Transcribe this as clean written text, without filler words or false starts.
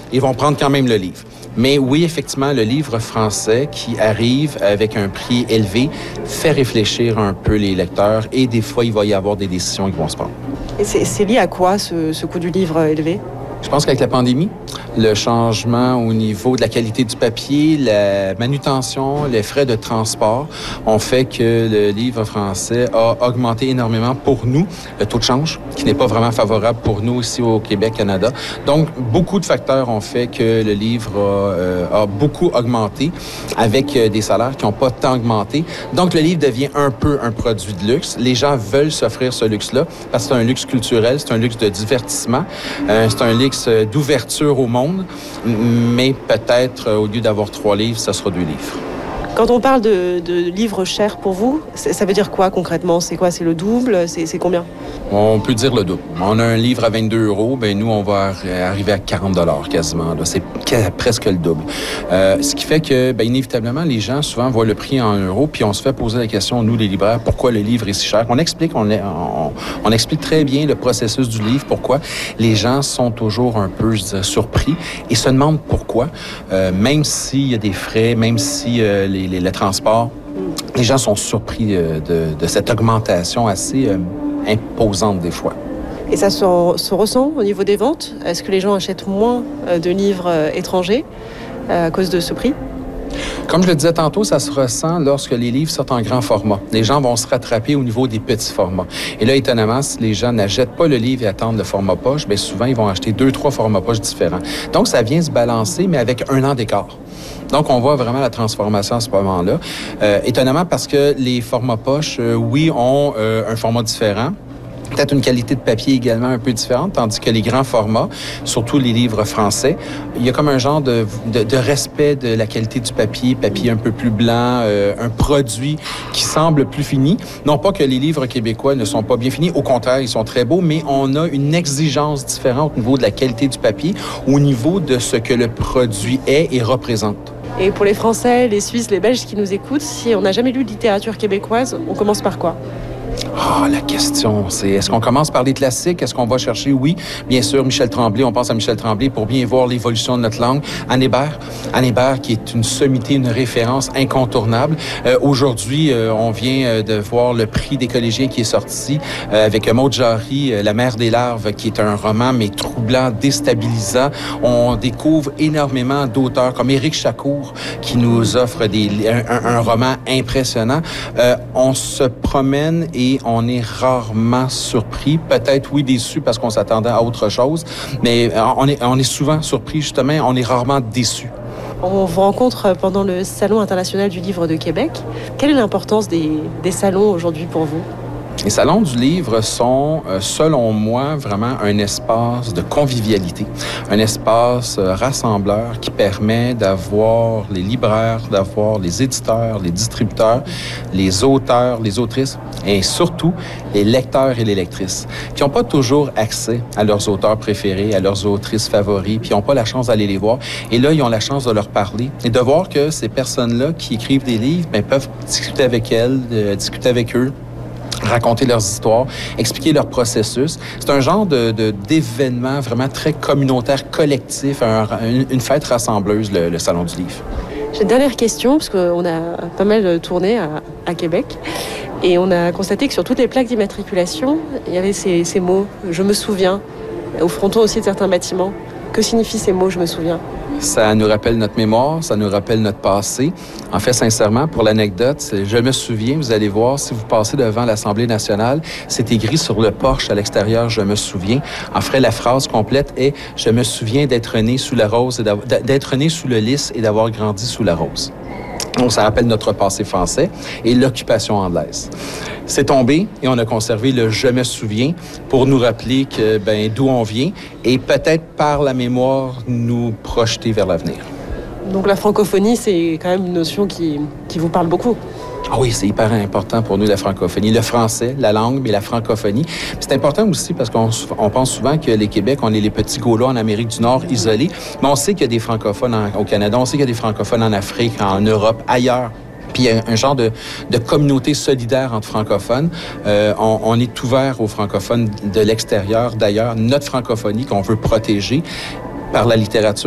ils vont prendre quand même le livre. Mais oui, effectivement, le livre français qui arrive avec un prix élevé fait réfléchir un peu les lecteurs et des fois, il va y avoir des décisions qui vont se prendre. Et c'est lié à quoi, ce coût du livre élevé? Je pense qu'avec la pandémie, le changement au niveau de la qualité du papier, la manutention, les frais de transport ont fait que le livre français a augmenté énormément pour nous. Le taux de change, qui n'est pas vraiment favorable pour nous ici au Québec, Canada. Donc, beaucoup de facteurs ont fait que le livre a beaucoup augmenté avec des salaires qui n'ont pas tant augmenté. Donc, le livre devient un peu un produit de luxe. Les gens veulent s'offrir ce luxe-là parce que c'est un luxe culturel, c'est un luxe de divertissement, c'est un luxe d'ouverture au monde, mais peut-être, au lieu d'avoir 3 livres, ça sera 2 livres. Quand on parle de livres chers pour vous, ça veut dire quoi concrètement? C'est quoi? C'est le double? C'est combien? On peut dire le double. On a un livre à 22 €, ben nous, on va arriver à 40 $ quasiment. Là. C'est presque le double. Ce qui fait que, ben, inévitablement, les gens souvent voient le prix en euros, puis on se fait poser la question, nous, les libraires, pourquoi le livre est si cher? On explique très bien le processus du livre, pourquoi. Les gens sont toujours un peu, je dirais, surpris et se demandent pourquoi. Même s'il y a des frais, même si le transport, les gens sont surpris de cette augmentation assez imposante des fois. Et ça se ressent au niveau des ventes? Est-ce que les gens achètent moins de livres étrangers à cause de ce prix? Comme je le disais tantôt, ça se ressent lorsque les livres sortent en grand format. Les gens vont se rattraper au niveau des petits formats. Et là, étonnamment, si les gens n'achètent pas le livre et attendent le format poche, bien souvent, ils vont acheter 2-3 formats poche différents. Donc, ça vient se balancer, mais avec 1 an d'écart. Donc, on voit vraiment la transformation à ce moment-là. Étonnamment, parce que les formats poche, oui, ont un format différent. Peut-être une qualité de papier également un peu différente, tandis que les grands formats, surtout les livres français, il y a comme un genre de respect de la qualité du papier un peu plus blanc, un produit qui semble plus fini. Non pas que les livres québécois ne sont pas bien finis, au contraire, ils sont très beaux, mais on a une exigence différente au niveau de la qualité du papier, au niveau de ce que le produit est et représente. Et pour les Français, les Suisses, les Belges qui nous écoutent, si on n'a jamais lu de littérature québécoise, on commence par quoi? La question, c'est est-ce qu'on commence par les classiques? Est-ce qu'on va chercher? Oui, bien sûr, Michel Tremblay. On pense à Michel Tremblay pour bien voir l'évolution de notre langue. Anne Hébert, qui est une sommité, une référence incontournable. Aujourd'hui, on vient de voir le prix des collégiens qui est sorti avec Maud Jarry, La mer des larves, qui est un roman, mais troublant, déstabilisant. On découvre énormément d'auteurs comme Éric Chacour, qui nous offre un roman impressionnant. On se promène et on est rarement surpris. Peut-être, oui, déçu parce qu'on s'attendait à autre chose, mais on est souvent surpris, justement, on est rarement déçu. On vous rencontre pendant le Salon international du livre de Québec. Quelle est l'importance des salons aujourd'hui pour vous? Les salons du livre sont, selon moi, vraiment un espace de convivialité, un espace rassembleur qui permet d'avoir les libraires, d'avoir les éditeurs, les distributeurs, les auteurs, les autrices et surtout les lecteurs et les lectrices qui n'ont pas toujours accès à leurs auteurs préférés, à leurs autrices favoris, puis ils n'ont pas la chance d'aller les voir. Et là, ils ont la chance de leur parler et de voir que ces personnes-là qui écrivent des livres peuvent discuter avec elles, discuter avec eux, raconter leurs histoires, expliquer leur processus. C'est un genre d'événement vraiment très communautaire, collectif, une fête rassembleuse, le Salon du livre. J'ai une dernière question, parce qu'on a pas mal tourné à Québec, et on a constaté que sur toutes les plaques d'immatriculation, il y avait ces mots « Je me souviens », au fronton aussi de certains bâtiments. Que signifient ces mots « Je me souviens » ? Ça nous rappelle notre mémoire, ça nous rappelle notre passé. En fait, sincèrement, pour l'anecdote, je me souviens, vous allez voir, si vous passez devant l'Assemblée nationale, c'est écrit sur le porche à l'extérieur, je me souviens. En fait, la phrase complète est « Je me souviens d'être né sous la rose, d'être né sous le lys et d'avoir grandi sous la rose ». Donc, ça rappelle notre passé français et l'occupation anglaise. C'est tombé et on a conservé le « je me souviens » pour nous rappeler que d'où on vient et peut-être par la mémoire nous projeter vers l'avenir. Donc la francophonie, c'est quand même une notion qui vous parle beaucoup. Ah oui, c'est hyper important pour nous, la francophonie. Le français, la langue, mais la francophonie. Puis c'est important aussi parce qu'on pense souvent que les Québec, on est les petits Gaulois en Amérique du Nord isolés. Mais on sait qu'il y a des francophones au Canada, on sait qu'il y a des francophones en Afrique, en Europe, ailleurs. Puis il y a un genre de communauté solidaire entre francophones. On est ouvert aux francophones de l'extérieur. D'ailleurs, notre francophonie qu'on veut protéger par la littérature,